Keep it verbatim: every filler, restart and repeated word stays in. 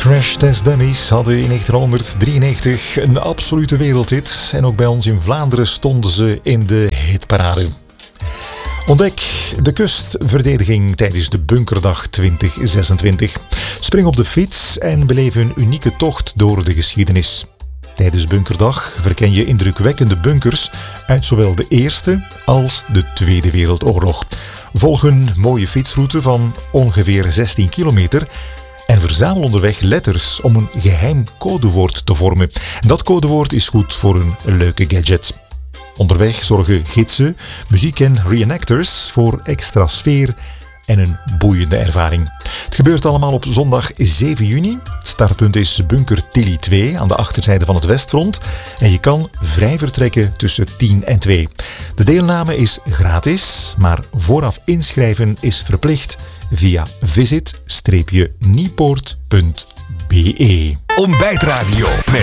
Crash Test Dummies hadden in negentien drieënnegentig een absolute wereldhit. En ook bij ons in Vlaanderen stonden ze in de hitparade. Ontdek de kustverdediging tijdens de Bunkerdag twintig zesentwintig. Spring op de fiets en beleef een unieke tocht door de geschiedenis. Tijdens Bunkerdag verken je indrukwekkende bunkers uit zowel de Eerste als de Tweede Wereldoorlog. Volg een mooie fietsroute van ongeveer zestien kilometer en verzamel onderweg letters om een geheim codewoord te vormen. Dat codewoord is goed voor een leuke gadget. Onderweg zorgen gidsen, muziek en reenactors voor extra sfeer en een boeiende ervaring. Het gebeurt allemaal op zondag zeven juni. Het startpunt is Bunker Tilly twee aan de achterzijde van het Westfront. En je kan vrij vertrekken tussen tien en twee. De deelname is gratis, maar vooraf inschrijven is verplicht via visit streepje niepoort punt be. Ontbijtradio met